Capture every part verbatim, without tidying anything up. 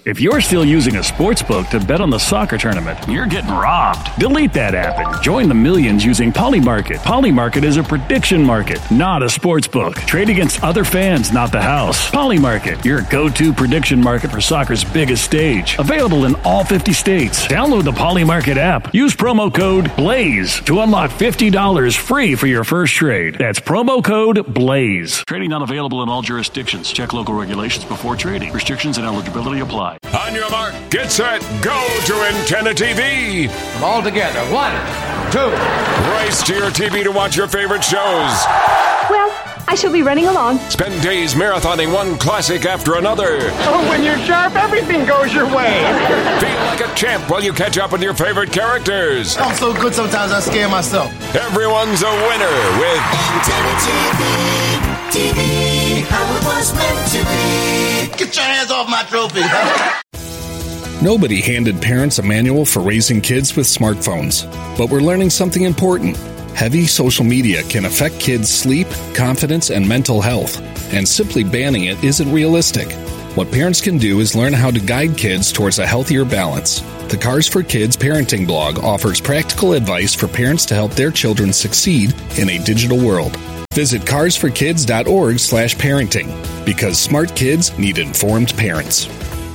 If you're still using a sports book to bet on the soccer tournament, you're getting robbed. Delete that app and join the millions using Polymarket. Polymarket is a prediction market, not a sports book. Trade against other fans, not the house. Polymarket, your go-to prediction market for soccer's biggest stage. Available in all fifty states. Download the Polymarket app. Use promo code BLAZE to unlock fifty dollars free for your first trade. That's promo code BLAZE. Trading not available in all jurisdictions. Check local regulations before trading. Restrictions and eligibility apply. On your mark, get set, go to Antenna T V. All together. One, two. Race to your T V to watch your favorite shows. Well, I shall be running along. Spend days marathoning one classic after another. Oh, when you're sharp, everything goes your way. Feel like a champ while you catch up with your favorite characters. I'm so good sometimes I scare myself. Everyone's a winner with Antenna T V. T V, how it was meant to be. Get your hands off my trophy. Nobody handed parents a manual for raising kids with smartphones, but we're learning something important. Heavy social media can affect kids' sleep, confidence, and mental health, and simply banning it isn't realistic. What parents can do is learn how to guide kids towards a healthier balance. The Cars for Kids parenting blog offers practical advice for parents to help their children succeed in a digital world. Visit cars for kids dot org slash parenting, because smart kids need informed parents.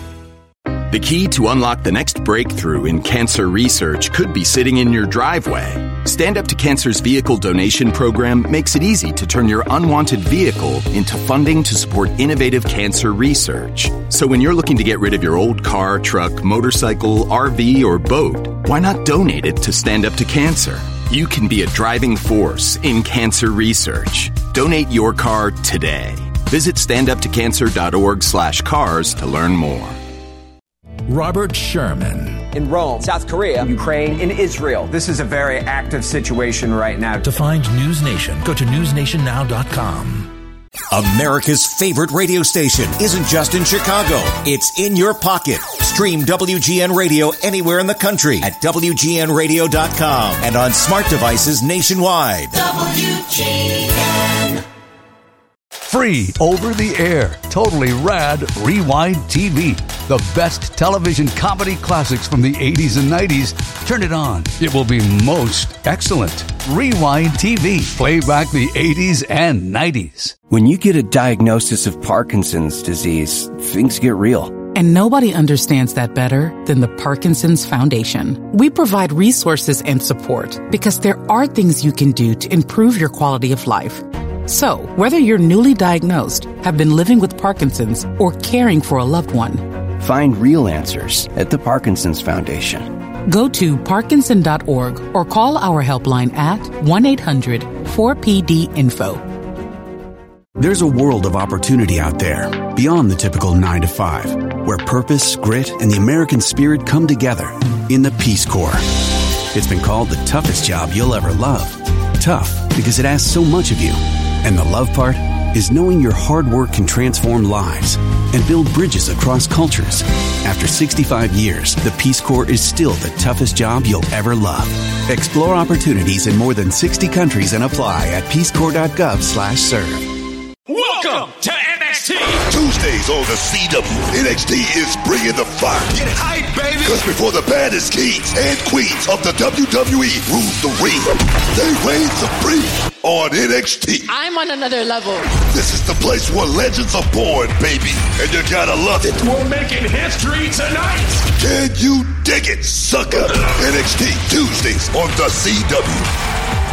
The key to unlock the next breakthrough in cancer research could be sitting in your driveway. Stand Up to Cancer's vehicle donation program makes it easy to turn your unwanted vehicle into funding to support innovative cancer research. So when you're looking to get rid of your old car, truck, motorcycle, R V, or boat, why not donate it to Stand Up to Cancer? You can be a driving force in cancer research. Donate your car today. Visit stand up to cancer dot org slash cars to learn more. Robert Sherman. In Rome, South Korea, Ukraine, in Israel. This is a very active situation right now. To find News Nation, go to news nation now dot com. America's favorite radio station isn't just in Chicago. It's in your pocket. Stream W G N Radio anywhere in the country at W G N radio dot com and on smart devices nationwide. W G N. Free over the air, totally rad Rewind T V. The best television comedy classics from the eighties and nineties. Turn it on. It will be most excellent. Rewind T V. Play back the eighties and nineties. When you get a diagnosis of Parkinson's disease, things get real. And nobody understands that better than the Parkinson's Foundation. We provide resources and support because there are things you can do to improve your quality of life. So, whether you're newly diagnosed, have been living with Parkinson's, or caring for a loved one, find real answers at the Parkinson's Foundation. Go to parkinson dot org or call our helpline at one eight hundred four P D info. There's a world of opportunity out there, beyond the typical nine to five, where purpose, grit, and the American spirit come together in the Peace Corps. It's been called the toughest job you'll ever love. Tough because it asks so much of you. And the love part is knowing your hard work can transform lives and build bridges across cultures. After sixty-five years, the Peace Corps is still the toughest job you'll ever love. Explore opportunities in more than sixty countries and apply at peace corps dot gov slash serve. Welcome to N X T. Tuesdays on the C W, N X T is bringing the fire. Get hype, baby. Because before the baddest kings and queens of the W W E rule the ring, they reign supreme on N X T. I'm on another level. This is the place where legends are born, baby. And you gotta love it. We're making history tonight. Can you dig it, sucker? N X T, Tuesdays on the C W.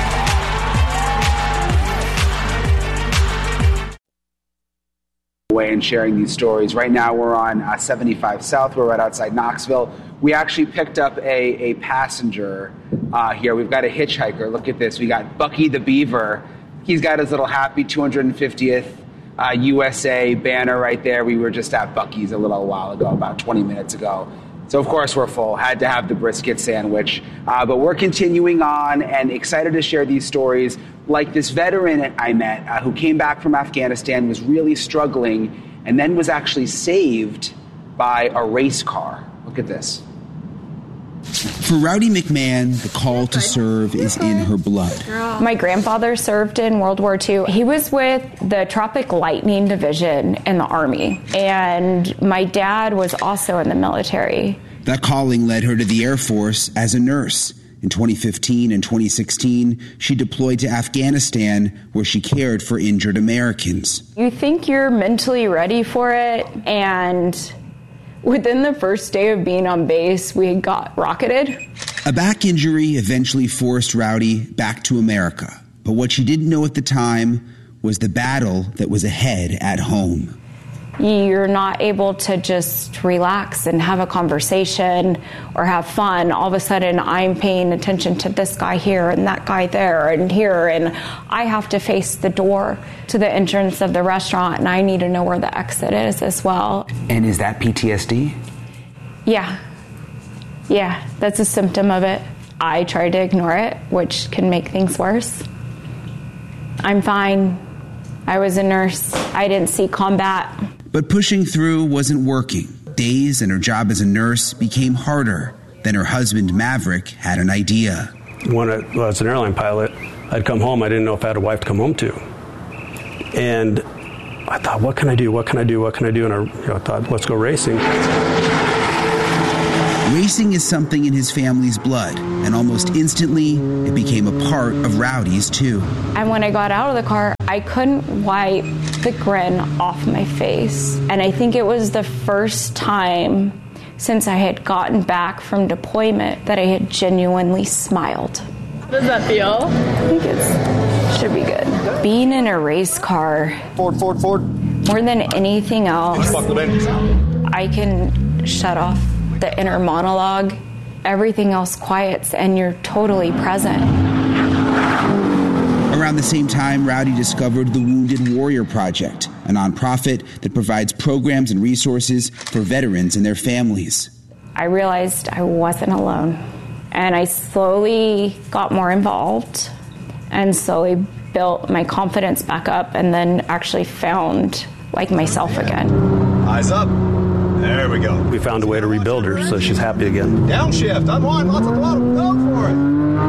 Way and sharing these stories. Right now we're on uh, seventy-five South. We're right outside Knoxville. We actually picked up a, a passenger uh, here. We've got a hitchhiker. Look at this. We got Bucky the Beaver. He's got his little happy two hundred fiftieth uh, U S A banner right there. We were just at Bucky's a little while ago, about twenty minutes ago. So, of course, we're full. Had to have the brisket sandwich. Uh, but we're continuing on and excited to share these stories. Like this veteran I met uh, who came back from Afghanistan, was really struggling, and then was actually saved by a race car. Look at this. For Rowdy McMahon, the call to serve is in her blood. My grandfather served in World War Two. He was with the Tropic Lightning Division in the Army, and my dad was also in the military. That calling led her to the Air Force as a nurse. In twenty fifteen and twenty sixteen, she deployed to Afghanistan, where she cared for injured Americans. You think you're mentally ready for it, and within the first day of being on base, we got rocketed. A back injury eventually forced Rowdy back to America. But what she didn't know at the time was the battle that was ahead at home. You're not able to just relax and have a conversation or have fun. All of a sudden, I'm paying attention to this guy here and that guy there and here, and I have to face the door to the entrance of the restaurant, and I need to know where the exit is as well. And is that P T S D? Yeah. Yeah, that's a symptom of it. I try to ignore it, which can make things worse. I'm fine. I was a nurse. I didn't see combat. But pushing through wasn't working. Days and her job as a nurse became harder. Then her husband, Maverick, had an idea. When I was an airline pilot, I'd come home. I didn't know if I had a wife to come home to. And I thought, what can I do? What can I do? What can I do? And I, you know, I thought, let's go racing. Racing is something in his family's blood, and almost instantly, it became a part of Rowdy's, too. And when I got out of the car, I couldn't wipe the grin off my face. And I think it was the first time since I had gotten back from deployment that I had genuinely smiled. How does that feel? I think it should be good. Being in a race car, Forward, forward, forward. more than anything else, I can shut off the inner monologue. Everything else quiets and you're totally present. Around the same time, Rowdy discovered the Wounded Warrior Project, a nonprofit that provides programs and resources for veterans and their families. I realized I wasn't alone, and I slowly got more involved and slowly built my confidence back up, and then actually found like myself again. Eyes up. There we go. We found a way to rebuild her so she's happy again. Downshift. Unwind. Lots of throttle. Go for it.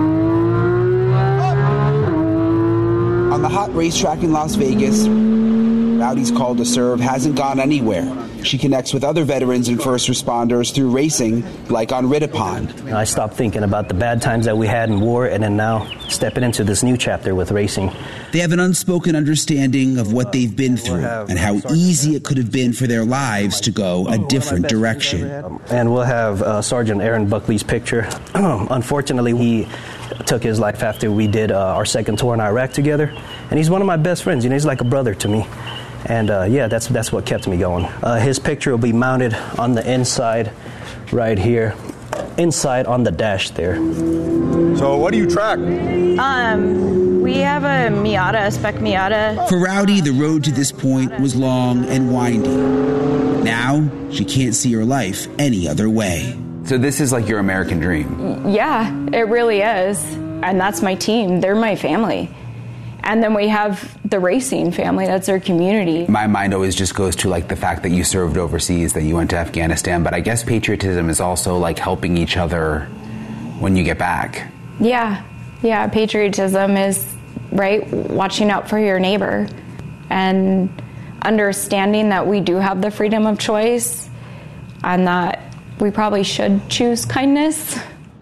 On the hot racetrack in Las Vegas, Rowdy's call to serve hasn't gone anywhere. She connects with other veterans and first responders through racing, like on Rittipon. I stopped thinking about the bad times that we had in war, and then now stepping into this new chapter with racing. They have an unspoken understanding of what they've been through and how easy it could have been for their lives to go a different direction. And we'll have uh, Sergeant Aaron Buckley's picture. Unfortunately, he took his life after we did uh, our second tour in Iraq together. And he's one of my best friends. You know, he's like a brother to me. And uh, yeah, that's that's what kept me going. Uh, his picture will be mounted on the inside right here, inside on the dash there. So what do you track? Um, we have a Miata, a spec Miata. For Rowdy, the road to this point was long and windy. Now, she can't see her life any other way. So this is like your American dream? Yeah, it really is. And that's my team. They're my family. And then we have the racing family. That's our community. My mind always just goes to like the fact that you served overseas, that you went to Afghanistan. But I guess patriotism is also like helping each other when you get back. Yeah. Yeah. Patriotism is, right, watching out for your neighbor and understanding that we do have the freedom of choice and that we probably should choose kindness.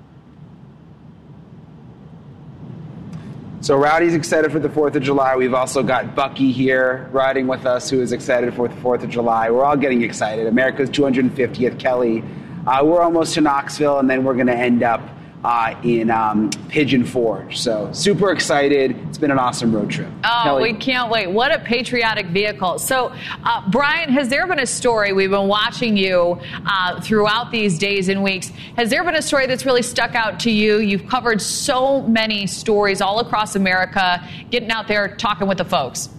So Rowdy's excited for the fourth of July. We've also got Bucky here riding with us, who is excited for the fourth of July. We're all getting excited. America's two hundred fiftieth, Kelly. Uh, we're almost to Knoxville, and then we're going to end up uh, in um, Pigeon Forge. So super excited. It's been an awesome road trip. Oh, Kelly. we can't wait. What a patriotic vehicle. So, uh, Brian, has there been a story, we've been watching you uh, throughout these days and weeks, has there been a story that's really stuck out to you? You've covered so many stories all across America, getting out there, talking with the folks.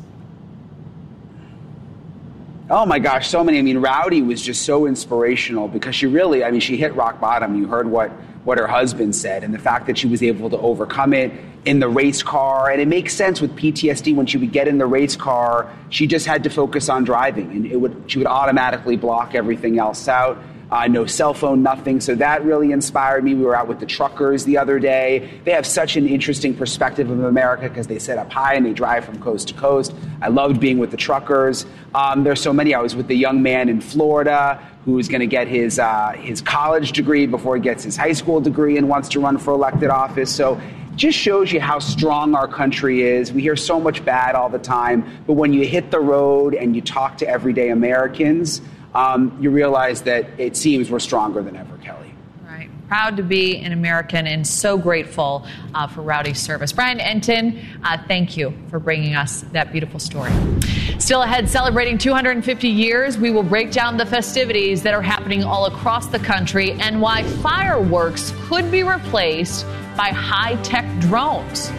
Oh my gosh, so many. I mean, Rowdy was just so inspirational because she really, I mean, she hit rock bottom. You heard what, what her husband said, and the fact that she was able to overcome it in the race car. And it makes sense with P T S D. When she would get in the race car, she just had to focus on driving, and it would she would automatically block everything else out. uh, no cell phone, nothing. So that really inspired me. We were out with the truckers the other day. They have such an interesting perspective of America because they set up high and they drive from coast to coast. I loved being with the truckers. Um, there's so many. I was with the young man in Florida who's going to get his uh, his college degree before he gets his high school degree and wants to run for elected office. So just shows you how strong our country is. We hear so much bad all the time, but when you hit the road and you talk to everyday Americans, um, you realize that it seems we're stronger than ever, Kelly. Right. Proud to be an American and so grateful uh, for Rowdy's service. Brian Entin, uh, thank you for bringing us that beautiful story. Still ahead, celebrating two hundred fifty years, we will break down the festivities that are happening all across the country and why fireworks could be replaced by high-tech drones.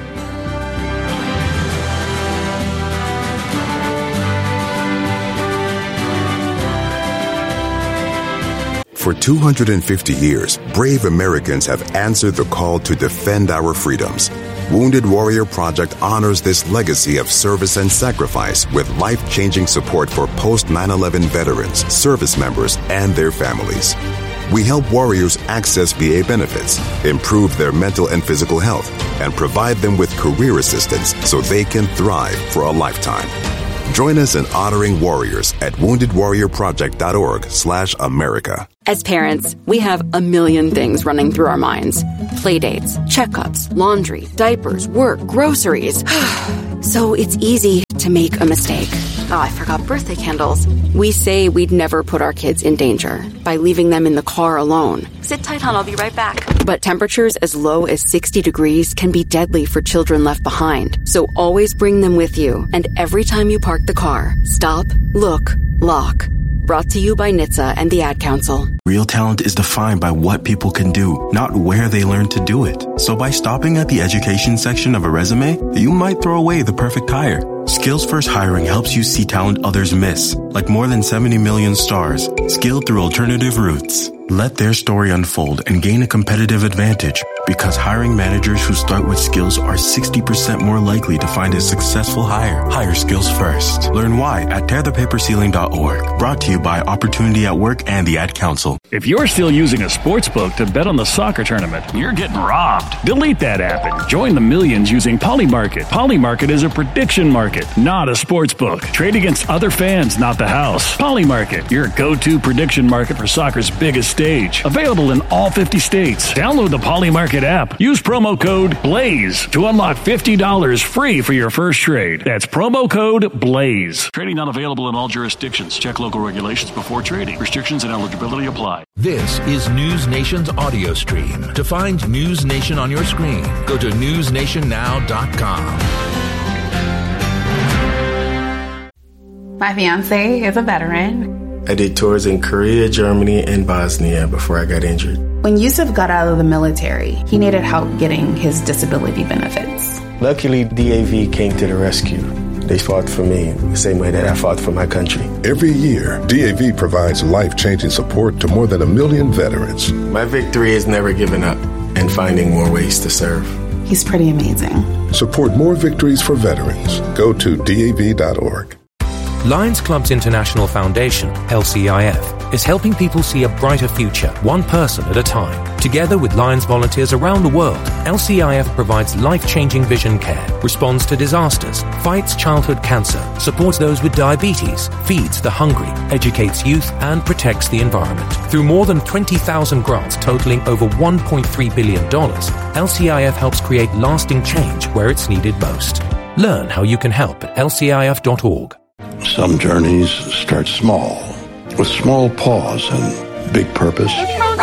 For two hundred fifty years, brave Americans have answered the call to defend our freedoms. Wounded Warrior Project honors this legacy of service and sacrifice with life-changing support for post nine eleven veterans, service members, and their families. We help warriors access V A benefits, improve their mental and physical health, and provide them with career assistance so they can thrive for a lifetime. Join us in honoring warriors at wounded warrior project dot org slash America. As parents, we have a million things running through our minds. Playdates, checkups, laundry, diapers, work, groceries. So it's easy to make a mistake. Oh, I forgot birthday candles. We say we'd never put our kids in danger by leaving them in the car alone. Sit tight, hon, I'll be right back. But temperatures as low as sixty degrees can be deadly for children left behind. So always bring them with you. And every time you park the car, stop, look, lock. Brought to you by N H T S A and the Ad Council. Real talent is defined by what people can do, not where they learn to do it. So by stopping at the education section of a resume, you might throw away the perfect hire. Skills First Hiring helps you see talent others miss, like more than seventy million stars, skilled through alternative routes. Let their story unfold and gain a competitive advantage, because hiring managers who start with skills are sixty percent more likely to find a successful hire. Hire skills first. Learn why at tear the paper ceiling dot org. Brought to you by Opportunity at Work and the Ad Council. If you're still using a sports book to bet on the soccer tournament, you're getting robbed. Delete that app and join the millions using Polymarket. Polymarket is a prediction market, not a sports book. Trade against other fans, not the house. Polymarket, your go-to prediction market for soccer's biggest stage. Available in all fifty states. Download the Polymarket app. Use promo code BLAZE to unlock fifty dollars free for your first trade. That's promo code BLAZE. Trading not available in all jurisdictions. Check local regulations before trading. Restrictions and eligibility apply. This is News Nation's audio stream. To find News Nation on your screen, go to news nation now dot com. My fiance is a veteran. I did tours in Korea, Germany, and Bosnia before I got injured. When Yusuf got out of the military, he needed help getting his disability benefits. Luckily, D A V came to the rescue. They fought for me the same way that I fought for my country. Every year, D A V provides life-changing support to more than a million veterans. My victory is never giving up and finding more ways to serve. He's pretty amazing. Support more victories for veterans. Go to D A V dot org. Lions Clubs International Foundation, L C I F, is helping people see a brighter future, one person at a time. Together with Lions volunteers around the world, L C I F provides life-changing vision care, responds to disasters, fights childhood cancer, supports those with diabetes, feeds the hungry, educates youth, and protects the environment. Through more than twenty thousand grants totaling over one point three billion dollars, L C I F helps create lasting change where it's needed most. Learn how you can help at L C I F dot org. Some journeys start small, with small pause and big purpose.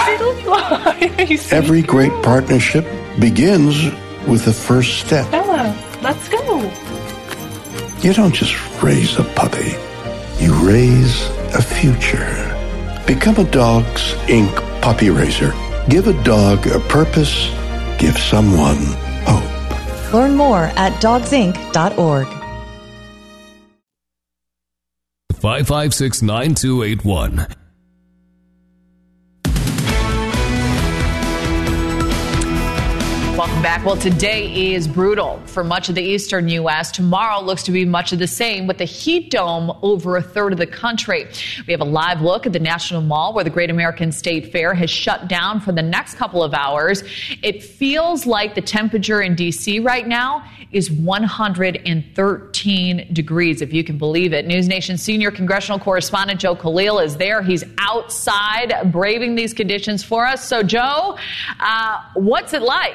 Every great partnership begins with the first step. Bella, let's go. You don't just raise a puppy, you raise a future. Become a Dogs Incorporated puppy raiser. Give a dog a purpose, give someone hope. Learn more at dogs inc dot org. five five six, nine two eight one. Welcome back. Well, today is brutal for much of the eastern U S. Tomorrow looks to be much of the same with the heat dome over a third of the country. We have a live look at the National Mall where the Great American State Fair has shut down for the next couple of hours. It feels like the temperature in D C right now is one hundred thirteen degrees, if you can believe it. News Nation senior congressional correspondent Joe Khalil is there. He's outside braving these conditions for us. So, Joe, uh, what's it like?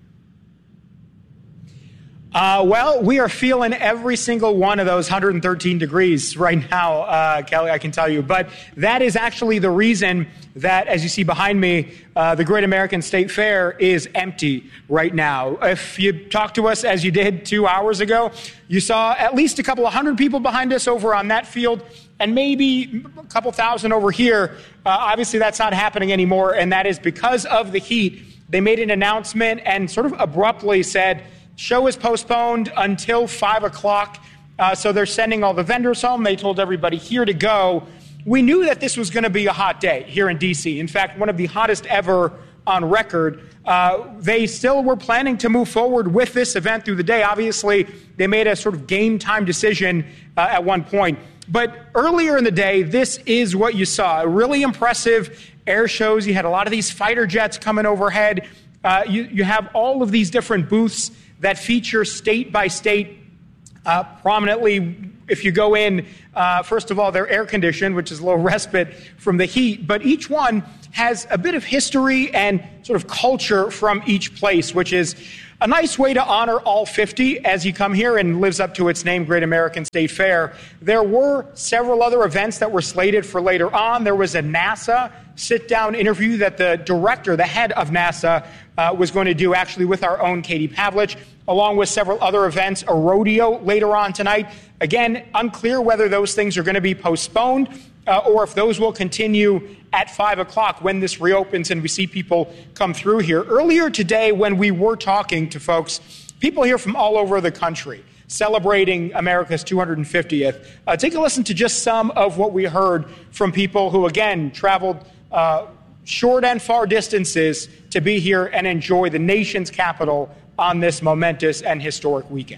Uh, well, we are feeling every single one of those one hundred thirteen degrees right now, uh, Kelly, I can tell you. But that is actually the reason that, as you see behind me, uh, the Great American State Fair is empty right now. If you talked to us as you did two hours ago, you saw at least a couple of hundred people behind us over on that field and maybe a couple thousand over here. Uh, obviously, that's not happening anymore, and that is because of the heat. They made an announcement and sort of abruptly said, show is postponed until five o'clock, uh, so they're sending all the vendors home. They told everybody here to go. We knew that this was going to be a hot day here in D C. In fact, one of the hottest ever on record. Uh, they still were planning to move forward with this event through the day. Obviously, they made a sort of game time decision uh, at one point. But earlier in the day, this is what you saw. Really impressive air shows. You had a lot of these fighter jets coming overhead. Uh, you, you have all of these different booths that feature state by state uh, prominently. If you go in, uh, first of all, they're air conditioned, which is a little respite from the heat, but each one has a bit of history and sort of culture from each place, which is a nice way to honor all fifty as you come here and lives up to its name, Great American State Fair. There were several other events that were slated for later on. There was a NASA sit-down interview that the director, the head of NASA, uh, was going to do actually with our own Katie Pavlich, along with several other events, a rodeo later on tonight. Again, unclear whether those things are going to be postponed uh, or if those will continue at five o'clock when this reopens and we see people come through here. Earlier today, when we were talking to folks, people here from all over the country celebrating America's two hundred fiftieth, uh, take a listen to just some of what we heard from people who, again, traveled uh, short and far distances to be here and enjoy the nation's capital on this momentous and historic weekend.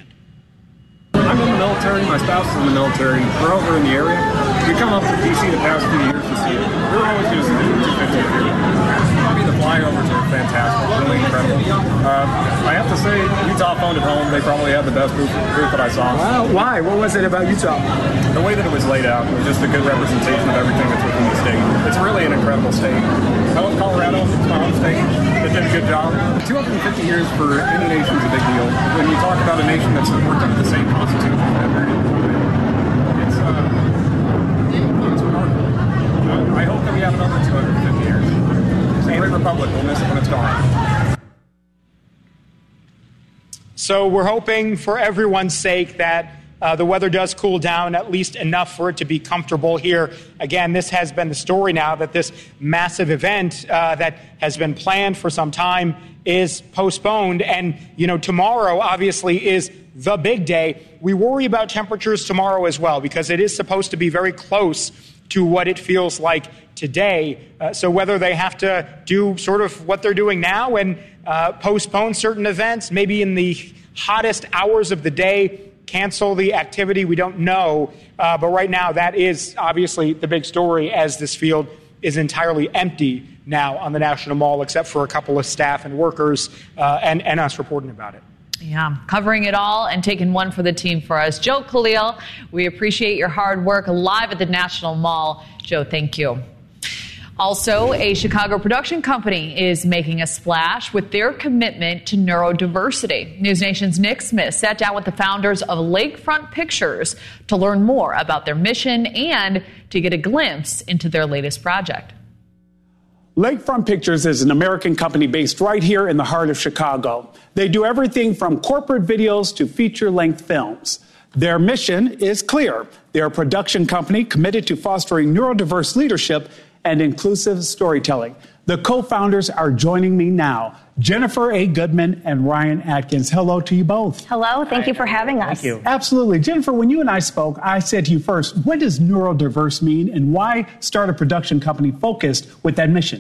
I'm in the military. My spouse is in the military. We're over in the area. We come up to D C the past few years to see it. We're always using it two fifty here. I mean, the flyovers are fantastic, really incredible. Uh, I have to say, Utah phoned it home. They probably had the best booth, booth that I saw. Wow, why? What was it about Utah? The way that it was laid out was just a good representation of everything that's within the state. It's really an incredible state. I love Colorado. It's my home state. They did a good job. two hundred fifty years for any nation is a big deal. When you talk about a nation that's supporting the same constitution ever, it's, uh, it's remarkable. Uh, I hope that we have another two hundred fifty years. The Great Republic will miss it when it's gone. So we're hoping for everyone's sake that Uh, the weather does cool down at least enough for it to be comfortable here. Again, this has been the story now that this massive event uh, that has been planned for some time is postponed. And, you know, tomorrow obviously is the big day. We worry about temperatures tomorrow as well because it is supposed to be very close to what it feels like today. Uh, so whether they have to do sort of what they're doing now and uh, postpone certain events, maybe in the hottest hours of the day, cancel the activity, we don't know. Uh, but right now, that is obviously the big story as this field is entirely empty now on the National Mall, except for a couple of staff and workers uh, and, and us reporting about it. Yeah, covering it all and taking one for the team for us. Joe Khalil, we appreciate your hard work live at the National Mall. Joe, thank you. Also, a Chicago production company is making a splash with their commitment to neurodiversity. News Nation's Nick Smith sat down with the founders of Lakefront Pictures to learn more about their mission and to get a glimpse into their latest project. Lakefront Pictures is an American company based right here in the heart of Chicago. They do everything from corporate videos to feature-length films. Their mission is clear. They're a production company committed to fostering neurodiverse leadership and inclusive storytelling. The co-founders are joining me now, Jennifer A. Goodman and Ryan Atkins. Hello to you both. Hello, thank Hi. you for having us. Thank you. Absolutely. Jennifer, when you and I spoke, I said to you first, what does neurodiverse mean and why start a production company focused with that mission?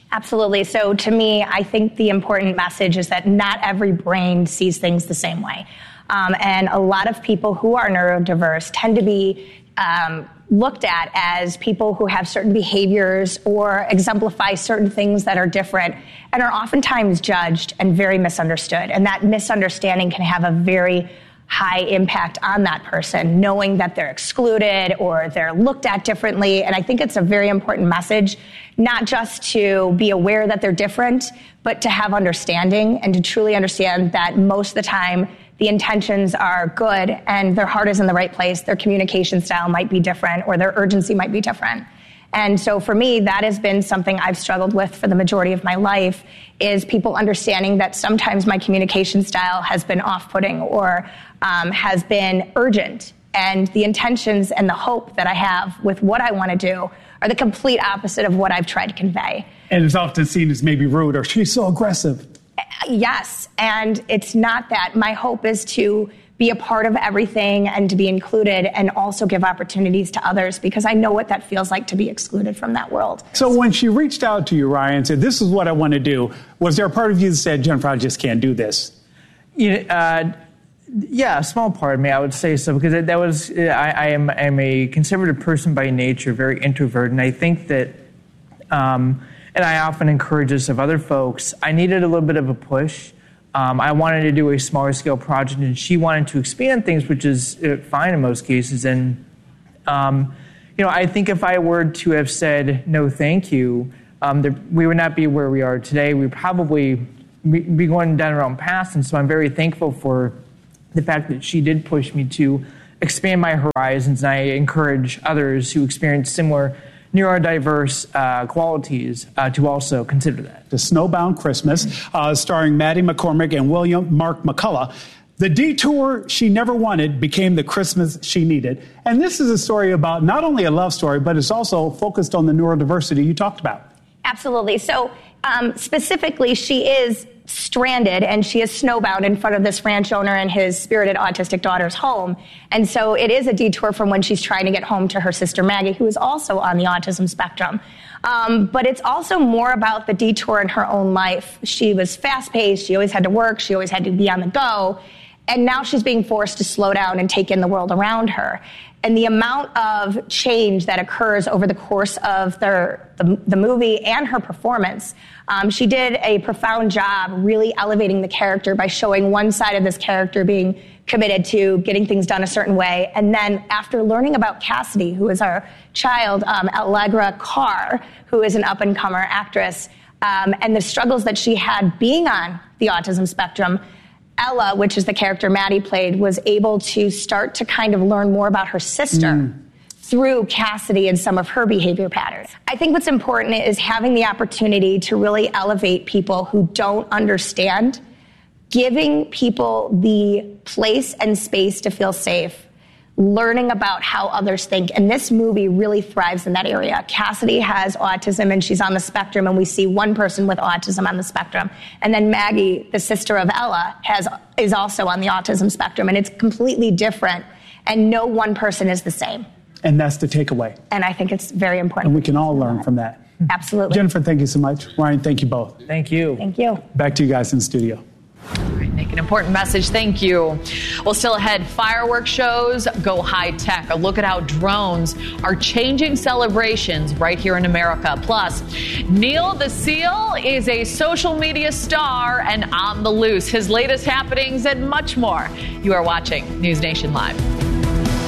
Absolutely. So to me, I think the important message is that not every brain sees things the same way. Um, and a lot of people who are neurodiverse tend to be um, looked at as people who have certain behaviors or exemplify certain things that are different and are oftentimes judged and very misunderstood. And that misunderstanding can have a very high impact on that person, knowing that they're excluded or they're looked at differently. And I think it's a very important message, not just to be aware that they're different, but to have understanding and to truly understand that most of the time the intentions are good and their heart is in the right place. Their communication style might be different or their urgency might be different. And so for me, that has been something I've struggled with for the majority of my life, is people understanding that sometimes my communication style has been off-putting or um, has been urgent. And the intentions and the hope that I have with what I want to do are the complete opposite of what I've tried to convey. And it's often seen as maybe rude or she's so aggressive. Yes, and it's not that. My hope is to be a part of everything and to be included and also give opportunities to others, because I know what that feels like to be excluded from that world. So when she reached out to you, Ryan, and said, this is what I want to do, was there a part of you that said, Jennifer, I just can't do this? You know, uh, yeah, a small part of me, I would say so, because that was, I, I am I'm a conservative person by nature, very introverted, and I think that, um, and I often encourage this of other folks, I needed a little bit of a push. Um, I wanted to do a smaller scale project, and she wanted to expand things, which is uh, fine in most cases. And, um, you know, I think if I were to have said no thank you, um, there, we would not be where we are today. We'd probably be, be going down our own paths. And so I'm very thankful for the fact that she did push me to expand my horizons. And I encourage others who experience similar neurodiverse uh, qualities uh, to also consider that. The Snowbound Christmas, uh, starring Maddie McCormick and William Mark McCullough. The detour she never wanted became the Christmas she needed. And this is a story about not only a love story, but it's also focused on the neurodiversity you talked about. Absolutely. So um, specifically, she is stranded and she is snowbound in front of this ranch owner and his spirited autistic daughter's home. And so it is a detour from when she's trying to get home to her sister Maggie, who is also on the autism spectrum. Um, but it's also more about the detour in her own life. She was fast-paced. She always had to work. She always had to be on the go. And now she's being forced to slow down and take in the world around her. And the amount of change that occurs over the course of their, the, the movie and her performance, um, she did a profound job really elevating the character by showing one side of this character being committed to getting things done a certain way. And then after learning about Cassidy, who is our child, um, Allegra Carr, who is an up-and-comer actress, um, and the struggles that she had being on the autism spectrum, Ella, which is the character Maddie played, was able to start to kind of learn more about her sister mm. through Cassidy and some of her behavior patterns. I think what's important is having the opportunity to really elevate people who don't understand, giving people the place and space to feel safe, learning about how others think. And this movie really thrives in that area. Cassidy has autism and she's on the spectrum, and we see one person with autism on the spectrum. And then Maggie, the sister of Ella, has is also on the autism spectrum, and it's completely different. And no one person is the same. And that's the takeaway. And I think it's very important. And we can all learn from that. Absolutely. Jennifer, thank you so much. Ryan, thank you both. Thank you. Thank you. Back to you guys in the studio. Make an important message. Thank you. Well, still ahead, fireworks shows go high tech. A look at how drones are changing celebrations right here in America. Plus, Neil the Seal is a social media star and on the loose. His latest happenings and much more. You are watching News Nation Live.